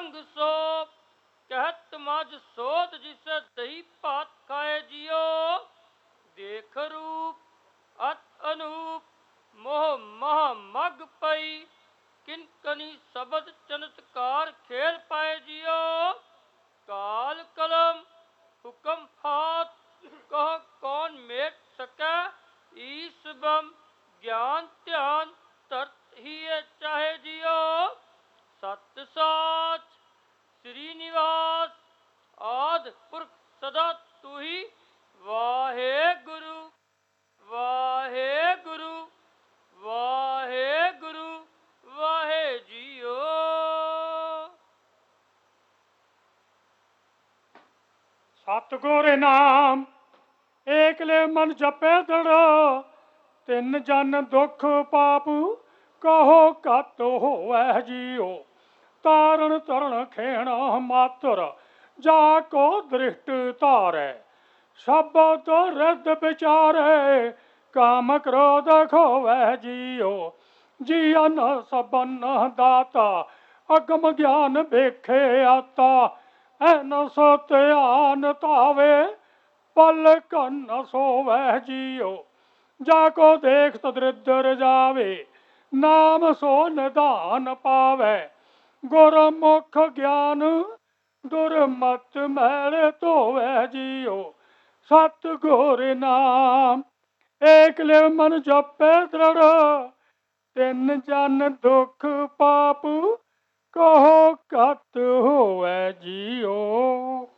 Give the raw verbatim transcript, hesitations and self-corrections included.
संग सो, कहत मज सोत जिसे दही भात खाए जियो। देख रूप अत अनूप मोह मह मग पई, किनकनी शब्द चमत्कार खेल पाए जियो। काल कलम हुक्म फात, कह कौन मेट सकै, ईस बम ज्ञान ध्यान तरत ही चाहे जियो। सत साच श्रीनिवास आद पुरख सदा तू ही, वाहे गुरु वाहे गुरु वाहे गुरु वाहे जियो। सतगुर नाम एकले मन जपे दृढ़, तिन जन दुख पाप कहो कत होवै जियो। तारण तरण खेण मातर जाको दृष्ट तारै, शब्द रिद विचारे काम क्रोध खोवै जियो। जियन सबन दाता अगम ज्ञान वेखे आता, ऐन सो ध्यान तावे पल कन सोवै जियो। जाको देख तदृदर जावे, नाम सो निधान पावै। गुरमुख ज्ञान दुर्मत मैल धोवै जियो। सतगुर नाम एकले मन जपे दृढ़, तिन जन दुख पाप कहो कत होवै जियो।